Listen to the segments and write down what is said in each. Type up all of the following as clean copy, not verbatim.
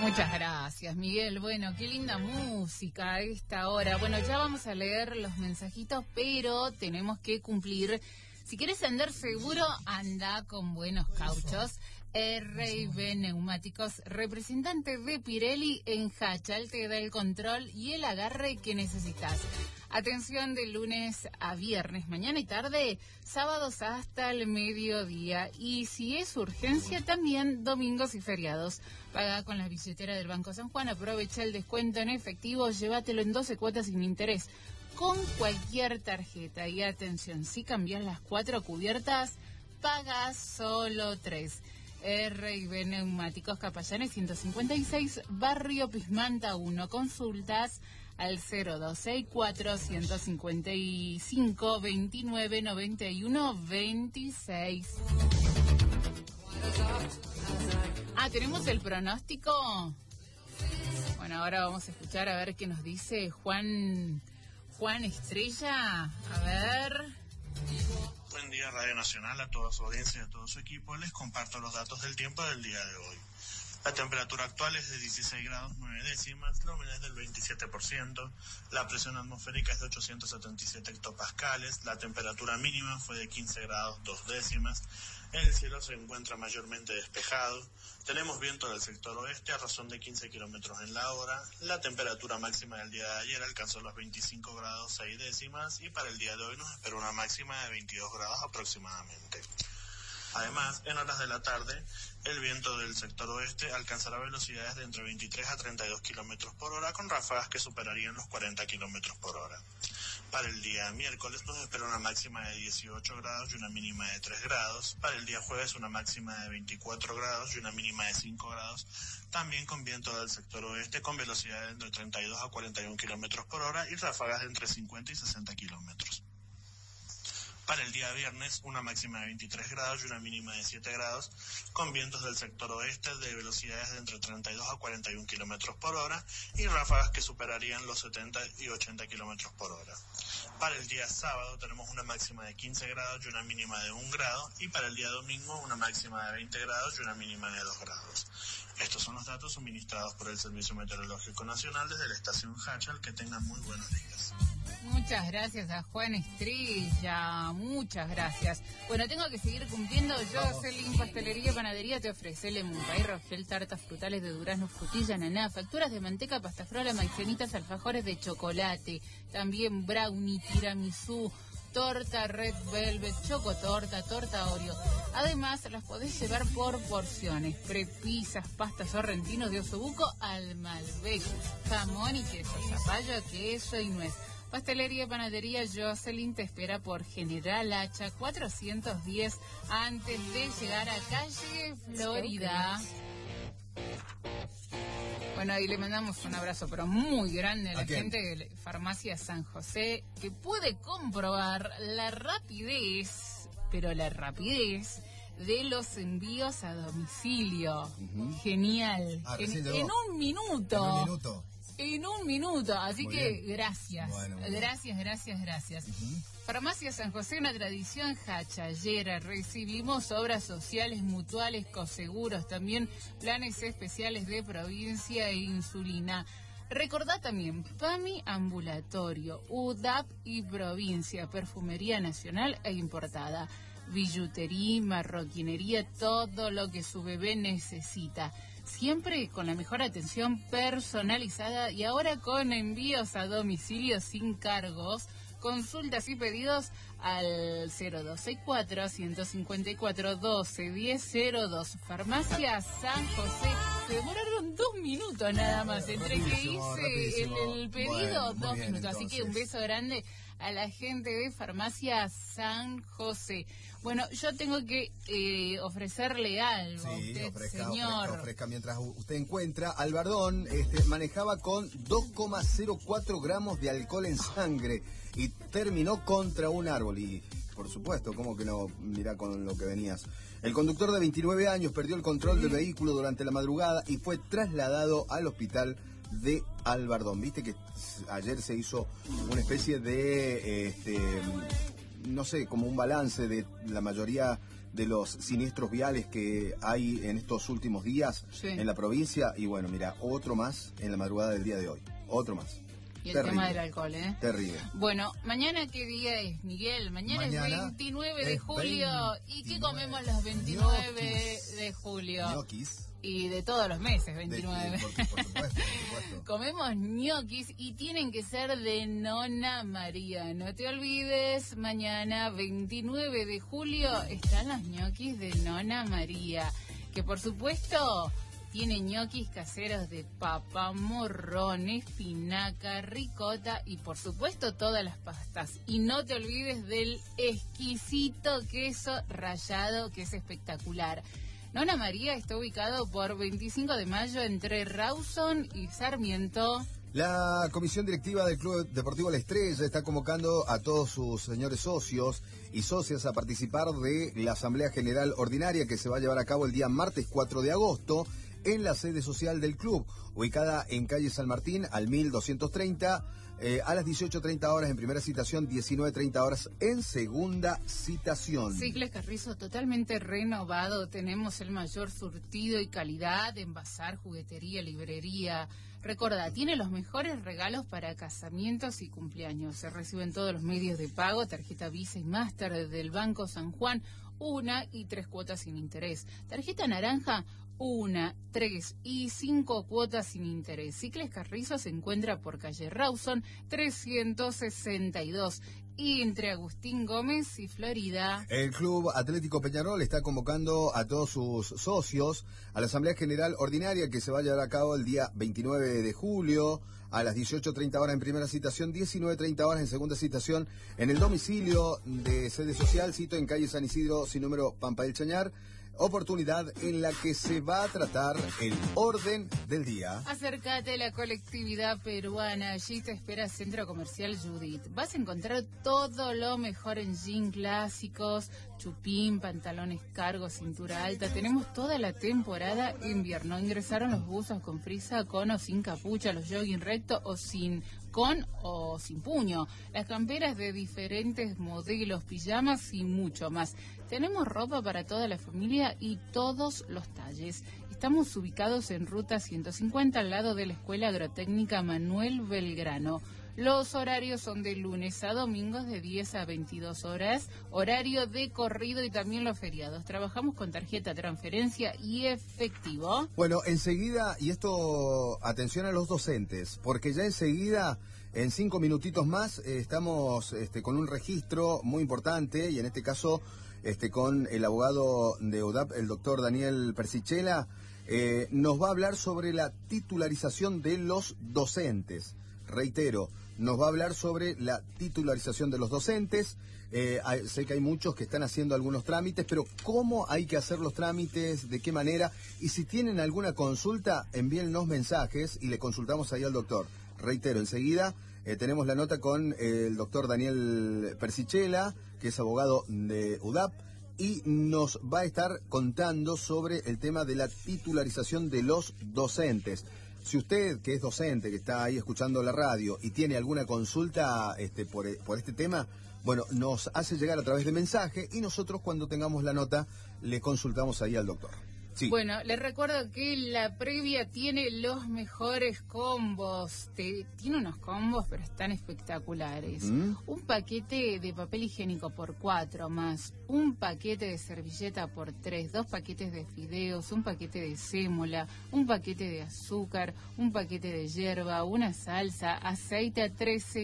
Muchas gracias, Miguel. Bueno, qué linda música a esta hora. Bueno, ya vamos a leer los mensajitos, pero tenemos que cumplir. Si quieres andar seguro, anda con buenos cauchos. R&B Neumáticos, representante de Pirelli en Hachal, te da el control y el agarre que necesitas. Atención de lunes a viernes, mañana y tarde, sábados hasta el mediodía. Y si es urgencia, también domingos y feriados. Paga con la billetera del Banco San Juan, aprovecha el descuento en efectivo, llévatelo en 12 cuotas sin interés, con cualquier tarjeta. Y atención, si cambias las 4 cubiertas, pagas solo 3. R&B Neumáticos, Capallanes 156, Barrio Pismanta 1. Consultas al 0264-155-2991-26. ¿Tenemos el pronóstico? Bueno, ahora vamos a escuchar a ver qué nos dice Juan Estrella. A ver. Buen día, Radio Nacional, a toda su audiencia y a todo su equipo. Les comparto los datos del tiempo del día de hoy. La temperatura actual es de 16 grados 9 décimas, la humedad es del 27%, la presión atmosférica es de 877 hectopascales, la temperatura mínima fue de 15 grados 2 décimas, el cielo se encuentra mayormente despejado, tenemos viento del sector oeste a razón de 15 kilómetros en la hora, la temperatura máxima del día de ayer alcanzó los 25 grados 6 décimas y para el día de hoy nos espera una máxima de 22 grados aproximadamente. Además, en horas de la tarde, el viento del sector oeste alcanzará velocidades de entre 23 a 32 kilómetros por hora, con ráfagas que superarían los 40 kilómetros por hora. Para el día miércoles nos espera una máxima de 18 grados y una mínima de 3 grados. Para el día jueves una máxima de 24 grados y una mínima de 5 grados, también con viento del sector oeste con velocidades de entre 32 a 41 kilómetros por hora y ráfagas de entre 50 y 60 kilómetros. Para el día viernes, una máxima de 23 grados y una mínima de 7 grados, con vientos del sector oeste de velocidades de entre 32 a 41 kilómetros por hora y ráfagas que superarían los 70 y 80 kilómetros por hora. Para el día sábado tenemos una máxima de 15 grados y una mínima de 1 grado, y para el día domingo una máxima de 20 grados y una mínima de 2 grados. Estos son los datos suministrados por el Servicio Meteorológico Nacional desde la estación Hachal. Que tengan muy buenos días. Muchas gracias a Juan Estrella, muchas gracias. Bueno, tengo que seguir cumpliendo. Jocelyn Pastelería y Panadería te ofrece lemon pie, rogel, tartas frutales de durazno, frutilla, ananá, facturas de manteca, pasta frola, maicenitas, alfajores de chocolate, también brownie, tiramisú, torta red velvet, chocotorta, torta Oreo. Además, las podés llevar por porciones: prepisas, pastas sorrentinos de osobuco al Malbec, jamón y queso, zapallo, queso y nuez. Pastelería y Panadería Jocelyn te espera por General Hacha 410 antes de llegar a calle Florida. Bueno, y le mandamos un abrazo pero muy grande a la gente de Farmacia San José, que puede comprobar la rapidez de los envíos a domicilio. Genial. En un minuto. En un minuto, así muy que bien. Gracias. Bueno. Gracias. Farmacia San José, una tradición hachallera. Recibimos obras sociales, mutuales, coseguros, también planes especiales de provincia e insulina. Recordá también PAMI Ambulatorio, UDAP y provincia, perfumería nacional e importada, billutería, marroquinería, todo lo que su bebé necesita. Siempre con la mejor atención personalizada y ahora con envíos a domicilio sin cargos. Consultas y pedidos al 0264-154-12-1002. Farmacia San José. Se demoraron 2 minutos nada más. Entre que hice el pedido, 2 minutos. Entonces. Así que un beso grande a la gente de Farmacia San José. Bueno, yo tengo que ofrecerle algo a usted, señor. Ofrezca. Mientras usted encuentra, Albardón manejaba con 2,04 gramos de alcohol en sangre y terminó contra un árbol. Y, por supuesto, ¿cómo que no? Mirá con lo que venías. El conductor de 29 años perdió el control del vehículo durante la madrugada y fue trasladado al hospital de Albardón. Viste que ayer se hizo una especie de, no sé, como un balance de la mayoría de los siniestros viales que hay en estos últimos días en la provincia. Y bueno, mira, otro más en la madrugada del día de hoy. Otro más. Y el tema del alcohol, ¿eh? Terrible. Bueno, ¿mañana qué día es, Miguel? Mañana es 29 de julio. ¿Y qué comemos los 29 de julio? Ñoquis. Y de todos los meses, 29. Por supuesto. Comemos ñoquis y tienen que ser de Nona María. No te olvides, mañana 29 de julio están los ñoquis de Nona María. Que por supuesto tiene ñoquis caseros de papa, morrón, espinaca, ricota y por supuesto todas las pastas. Y no te olvides del exquisito queso rallado que es espectacular. Nona María está ubicado por 25 de mayo entre Rawson y Sarmiento. La comisión directiva del Club Deportivo La Estrella está convocando a todos sus señores socios y socias a participar de la Asamblea General Ordinaria que se va a llevar a cabo el día martes 4 de agosto en la sede social del club, ubicada en calle San Martín al 1230, a las 18:30 horas en primera citación, 19:30 horas en segunda citación. Cicles Carrizo totalmente renovado, tenemos el mayor surtido y calidad en bazar, juguetería, librería. Recordá, tiene los mejores regalos para casamientos y cumpleaños. Se reciben todos los medios de pago, tarjeta Visa y Master del Banco San Juan, 1 y 3 cuotas sin interés. Tarjeta naranja, 1, 3 y 5 cuotas sin interés. Cicles Carrizo se encuentra por calle Rawson 362 y entre Agustín Gómez y Florida. El Club Atlético Peñarol está convocando a todos sus socios a la Asamblea General Ordinaria que se va a llevar a cabo el día 29 de julio a las 18:30 horas en primera citación, 19:30 horas en segunda citación en el domicilio de sede social, sito en calle San Isidro, sin número, Pampa del Chañar. Oportunidad en la que se va a tratar el orden del día. Acércate a la colectividad peruana, allí te espera Centro Comercial Judith. Vas a encontrar todo lo mejor en jeans clásicos, chupín, pantalones cargos, cintura alta. Tenemos toda la temporada invierno. Ingresaron los buzos con frisa, con o sin capucha, los jogging recto o sin, con o sin puño, las camperas de diferentes modelos, pijamas y mucho más. Tenemos ropa para toda la familia y todos los talles. Estamos ubicados en Ruta 150 al lado de la Escuela Agrotécnica Manuel Belgrano. Los horarios son de lunes a domingos de 10 a 22 horas, horario de corrido y también los feriados. Trabajamos con tarjeta, transferencia y efectivo. Bueno, enseguida, y esto, atención a los docentes, porque ya enseguida, en 5 minutitos más, estamos con un registro muy importante y en este caso con el abogado de UDAP, el doctor Daniel Persichela, nos va a hablar sobre la titularización de los docentes. Reitero, nos va a hablar sobre la titularización de los docentes. Sé que hay muchos que están haciendo algunos trámites, pero ¿cómo hay que hacer los trámites? ¿De qué manera? Y si tienen alguna consulta, envíennos mensajes y le consultamos ahí al doctor. Reitero, enseguida tenemos la nota con el doctor Daniel Persichela, que es abogado de UDAP, y nos va a estar contando sobre el tema de la titularización de los docentes. Si usted, que es docente, que está ahí escuchando la radio y tiene alguna consulta por este tema, bueno, nos hace llegar a través de mensaje y nosotros cuando tengamos la nota le consultamos ahí al doctor. Sí. Bueno, les recuerdo que la previa tiene los mejores combos. Tiene unos combos, pero están espectaculares. Un paquete de papel higiénico por 4, más un paquete de servilleta por 3, 2 paquetes de fideos, un paquete de sémola, un paquete de azúcar, un paquete de hierba, una salsa, aceite a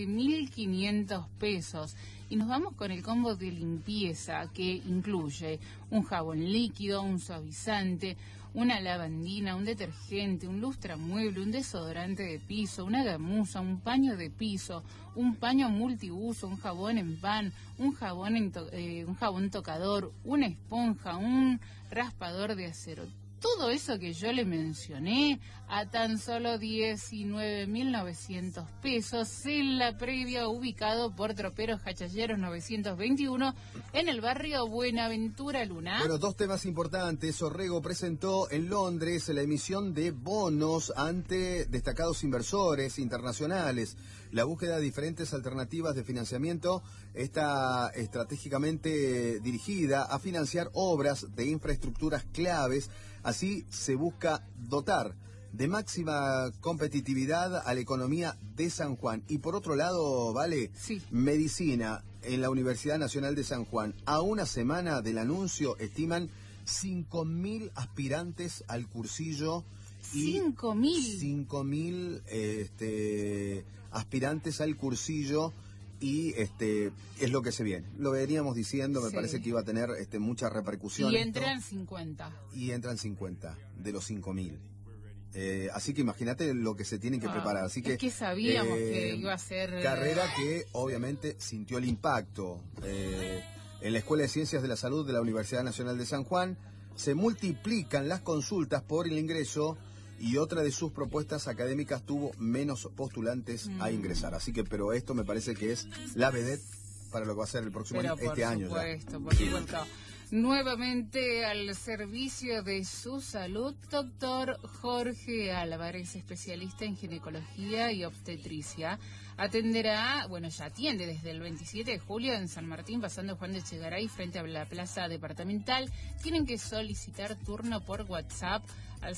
13.500 pesos. Y nos vamos con el combo de limpieza que incluye un jabón líquido, un suavizante, una lavandina, un detergente, un lustramueble, un desodorante de piso, una gamuza, un paño de piso, un paño multiuso, un jabón en pan, un jabón tocador, una esponja, un raspador de acero. todo eso que yo le mencioné a tan solo 19.900 pesos en la previa, ubicado por Troperos Hachalleros 921 en el barrio Buenaventura Luna. Bueno, dos temas importantes. Orrego presentó en Londres la emisión de bonos ante destacados inversores internacionales. La búsqueda de diferentes alternativas de financiamiento está estratégicamente dirigida a financiar obras de infraestructuras claves. Así se busca dotar de máxima competitividad a la economía de San Juan. Y por otro lado, Vale, sí, medicina en la Universidad Nacional de San Juan. A una semana del anuncio estiman 5.000 aspirantes al cursillo. Y 5.000 aspirantes al cursillo. Y es lo que se viene. Lo veníamos diciendo, me parece que iba a tener mucha repercusión. Y entran 50. Y entran 50 de los 5.000. Así que imagínate lo que se tienen que preparar. Así es que sabíamos que iba a ser... Carrera que obviamente sintió el impacto. En la Escuela de Ciencias de la Salud de la Universidad Nacional de San Juan se multiplican las consultas por el ingreso y otra de sus propuestas académicas tuvo menos postulantes a ingresar. Así que, pero esto me parece que es la vedette para lo que va a ser el próximo año, este año ya. Por supuesto. Nuevamente al servicio de su salud, doctor Jorge Álvarez, especialista en ginecología y obstetricia. Atenderá, ya atiende desde el 27 de julio en San Martín, pasando Juan de Echegaray, frente a la Plaza Departamental. Tienen que solicitar turno por WhatsApp al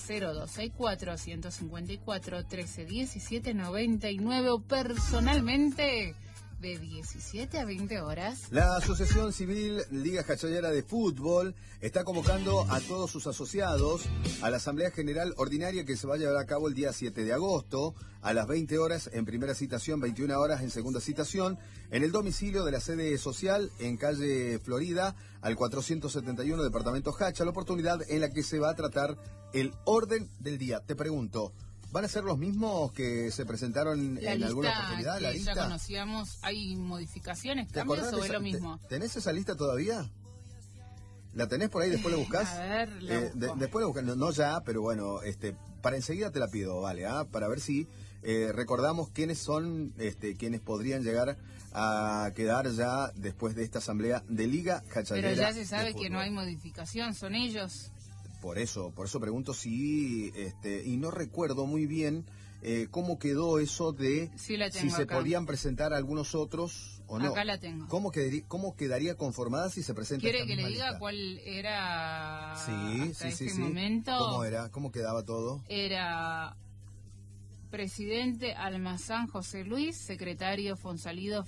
0264-154-1317-99 o personalmente de 17 a 20 horas. La Asociación Civil Liga Hachallera de Fútbol está convocando a todos sus asociados a la Asamblea General Ordinaria que se va a llevar a cabo el día 7 de agosto a las 20 horas en primera citación, 21 horas en segunda citación, en el domicilio de la sede social en calle Florida, al 471, departamento Hacha, la oportunidad en la que se va a tratar el orden del día. Te pregunto, ¿van a ser los mismos que se presentaron en alguna oportunidad? La lista ya conocíamos, ¿hay modificaciones, cambios o es lo mismo? ¿Tenés esa lista todavía? ¿La tenés por ahí? ¿Después la buscás? A ver, después la buscás, no ya, pero bueno, para enseguida te la pido, ¿vale? Para ver si recordamos quiénes son, quienes podrían llegar a quedar ya después de esta asamblea de Liga Hachallera. Pero ya se sabe que no hay modificación, son ellos. Por eso pregunto si, y no recuerdo muy bien cómo quedó eso de sí, si se podían presentar algunos otros o no. Acá la tengo. ¿Cómo quedaría conformada si se presenta ¿Quiere esta que le misma diga lista? cuál era sí, momento? ¿Cómo era? ¿Cómo quedaba todo? Era presidente Almazán José Luis, secretario Fonsalida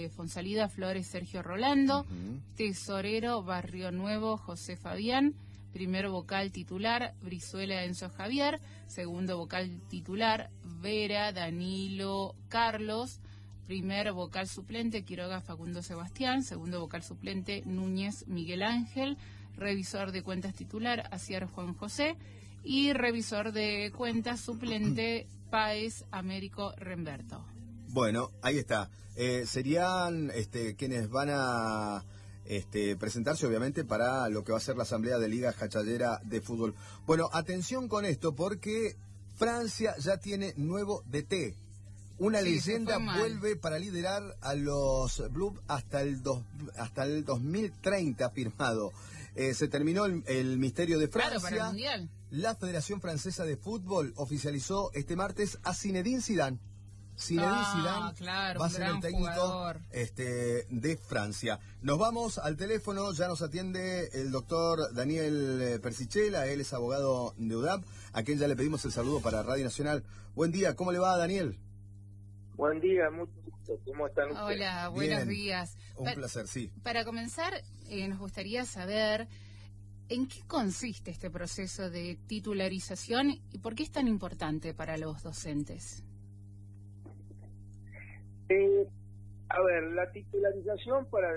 Flores Sergio Rolando, tesorero Barrio Nuevo José Fabián, primer vocal titular Brizuela Enzo Javier, segundo vocal titular Vera Danilo Carlos, primer vocal suplente Quiroga Facundo Sebastián, segundo vocal suplente Núñez Miguel Ángel, revisor de cuentas titular Aciar Juan José y revisor de cuentas suplente Páez Américo Remberto. Bueno, ahí está. Serían quienes van a presentarse obviamente para lo que va a ser la asamblea de Liga Hachallera de Fútbol. Bueno, atención con esto porque Francia ya tiene nuevo DT. Una leyenda vuelve para liderar a los Blues hasta el 2030 firmado. Se terminó el misterio de Francia. Claro, para el Mundial. La Federación Francesa de Fútbol oficializó este martes a Zinedine Zidane. Zinedine Zidane va a ser el técnico de Francia. Nos vamos al teléfono, ya nos atiende el doctor Daniel Persichela, él es abogado de UDAP, a quien ya le pedimos el saludo para Radio Nacional. Buen día, ¿cómo le va, Daniel? Buen día, mucho gusto. ¿Cómo están ustedes? Hola, buenos días. Un placer, sí. Para comenzar, nos gustaría saber en qué consiste este proceso de titularización y por qué es tan importante para los docentes. A ver, la titularización para